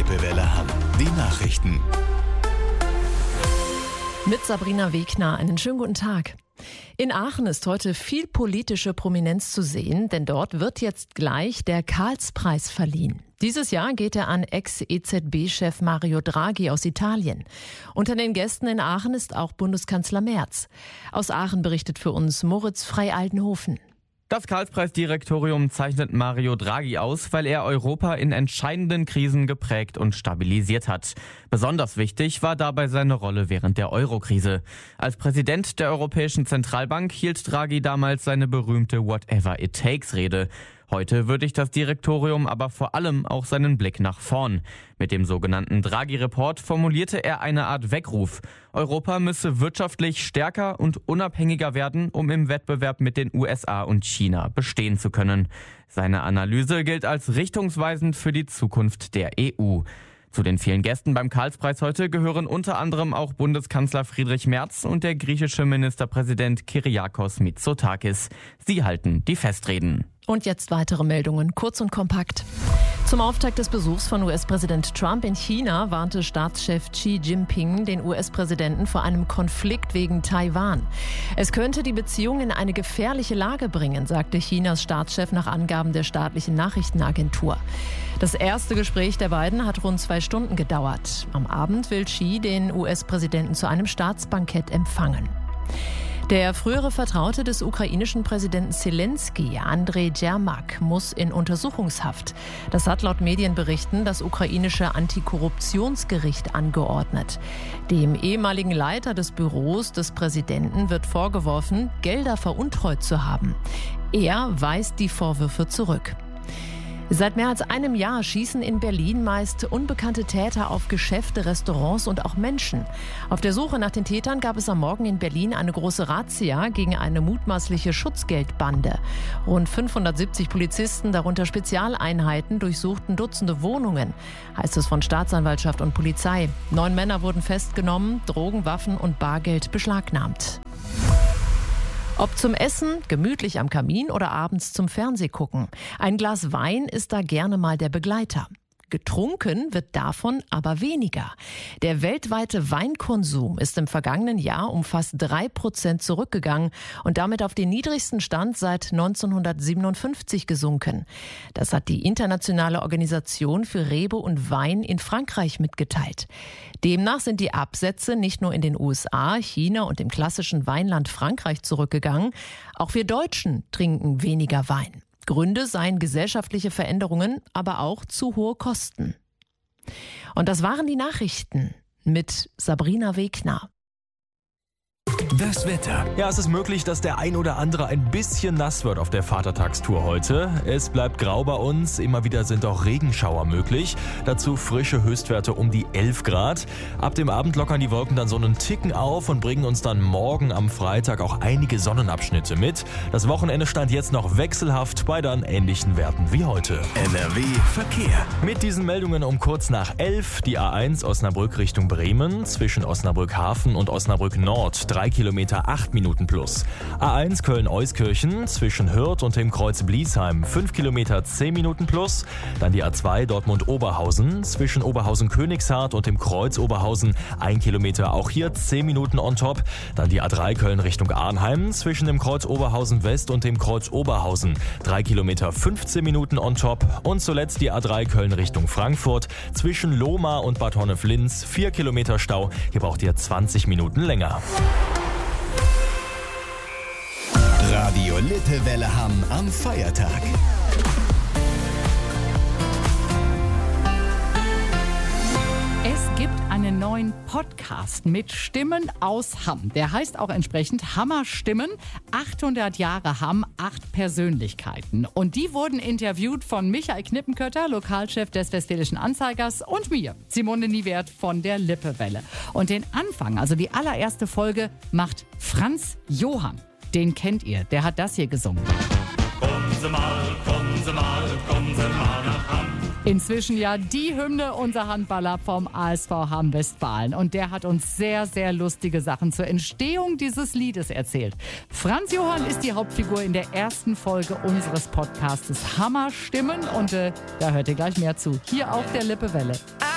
Lippe Welle Hamm. Die Nachrichten. Mit Sabrina Wegner, einen schönen guten Tag. In Aachen ist heute viel politische Prominenz zu sehen, denn dort wird jetzt gleich der Karlspreis verliehen. Dieses Jahr geht er an Ex-EZB-Chef Mario Draghi aus Italien. Unter den Gästen in Aachen ist auch Bundeskanzler Merz. Aus Aachen berichtet für uns Moritz Frey-Aldenhofen. Das Karlspreisdirektorium zeichnet Mario Draghi aus, weil er Europa in entscheidenden Krisen geprägt und stabilisiert hat. Besonders wichtig war dabei seine Rolle während der Euro-Krise. Als Präsident der Europäischen Zentralbank hielt Draghi damals seine berühmte Whatever-it-takes-Rede. Heute würdigt das Direktorium aber vor allem auch seinen Blick nach vorn. Mit dem sogenannten Draghi-Report formulierte er eine Art Weckruf. Europa müsse wirtschaftlich stärker und unabhängiger werden, um im Wettbewerb mit den USA und China bestehen zu können. Seine Analyse gilt als richtungsweisend für die Zukunft der EU. Zu den vielen Gästen beim Karlspreis heute gehören unter anderem auch Bundeskanzler Friedrich Merz und der griechische Ministerpräsident Kyriakos Mitsotakis. Sie halten die Festreden. Und jetzt weitere Meldungen, kurz und kompakt. Zum Auftakt des Besuchs von US-Präsident Trump in China warnte Staatschef Xi Jinping den US-Präsidenten vor einem Konflikt wegen Taiwan. Es könnte die Beziehung in eine gefährliche Lage bringen, sagte Chinas Staatschef nach Angaben der staatlichen Nachrichtenagentur. Das erste Gespräch der beiden hat rund 2 Stunden gedauert. Am Abend will Xi den US-Präsidenten zu einem Staatsbankett empfangen. Der frühere Vertraute des ukrainischen Präsidenten Zelensky, Andrei Jermak, muss in Untersuchungshaft. Das hat laut Medienberichten das ukrainische Antikorruptionsgericht angeordnet. Dem ehemaligen Leiter des Büros des Präsidenten wird vorgeworfen, Gelder veruntreut zu haben. Er weist die Vorwürfe zurück. Seit mehr als einem Jahr schießen in Berlin meist unbekannte Täter auf Geschäfte, Restaurants und auch Menschen. Auf der Suche nach den Tätern gab es am Morgen in Berlin eine große Razzia gegen eine mutmaßliche Schutzgeldbande. Rund 570 Polizisten, darunter Spezialeinheiten, durchsuchten Dutzende Wohnungen, heißt es von Staatsanwaltschaft und Polizei. 9 Männer wurden festgenommen, Drogen, Waffen und Bargeld beschlagnahmt. Ob zum Essen, gemütlich am Kamin oder abends zum Fernsehgucken. Ein Glas Wein ist da gerne mal der Begleiter. Getrunken wird davon aber weniger. Der weltweite Weinkonsum ist im vergangenen Jahr um fast 3% zurückgegangen und damit auf den niedrigsten Stand seit 1957 gesunken. Das hat die Internationale Organisation für Rebe und Wein in Frankreich mitgeteilt. Demnach sind die Absätze nicht nur in den USA, China und dem klassischen Weinland Frankreich zurückgegangen. Auch wir Deutschen trinken weniger Wein. Gründe seien gesellschaftliche Veränderungen, aber auch zu hohe Kosten. Und das waren die Nachrichten mit Sabrina Wegner. Das Wetter. Ja, es ist möglich, dass der ein oder andere ein bisschen nass wird auf der Vatertagstour heute. Es bleibt grau bei uns, immer wieder sind auch Regenschauer möglich. Dazu frische Höchstwerte um die 11 Grad. Ab dem Abend lockern die Wolken dann so einen Ticken auf und bringen uns dann morgen am Freitag auch einige Sonnenabschnitte mit. Das Wochenende stand jetzt noch wechselhaft bei dann ähnlichen Werten wie heute. NRW Verkehr. Mit diesen Meldungen um kurz nach 11 die A1 Osnabrück Richtung Bremen zwischen Osnabrück Hafen und Osnabrück Nord 3 Kilometer 8 Minuten plus. A1 Köln-Euskirchen zwischen Hürth und dem Kreuz Bliesheim 5 Kilometer 10 Minuten plus. Dann die A2 Dortmund-Oberhausen zwischen Oberhausen-Königshardt und dem Kreuz Oberhausen 1 Kilometer, auch hier 10 Minuten on top. Dann die A3 Köln Richtung Arnheim zwischen dem Kreuz Oberhausen West und dem Kreuz Oberhausen 3 Kilometer 15 Minuten on top. Und zuletzt die A3 Köln Richtung Frankfurt zwischen Lohmar und Bad Honnef-Linz 4 Kilometer Stau. Hier braucht ihr 20 Minuten länger. Radio Lippe Welle Hamm am Feiertag. Es gibt einen neuen Podcast mit Stimmen aus Hamm. Der heißt auch entsprechend Hammerstimmen. 800 Jahre Hamm, 8 Persönlichkeiten. Und die wurden interviewt von Michael Knippenkötter, Lokalchef des Westfälischen Anzeigers, und mir, Simone Niewert von der Lippewelle. Und den Anfang, also die allererste Folge, macht Franz Johann. Den kennt ihr, der hat das hier gesungen. Kommen Sie mal, kommen Sie mal, kommen Sie mal nach Hamm. Inzwischen ja die Hymne, unser Handballer vom ASV Hamm Westfalen. Und der hat uns sehr, sehr lustige Sachen zur Entstehung dieses Liedes erzählt. Franz Johann ist die Hauptfigur in der ersten Folge unseres Podcastes Hammerstimmen. Und da hört ihr gleich mehr zu. Hier auf der Lippewelle.